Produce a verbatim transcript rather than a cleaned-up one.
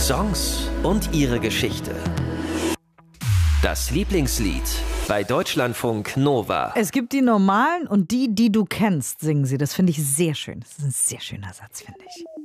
Songs und ihre Geschichte. Das Lieblingslied bei Deutschlandfunk Nova. Es gibt die normalen und die, die du kennst, singen sie. Das finde ich sehr schön. Das ist ein sehr schöner Satz, finde ich.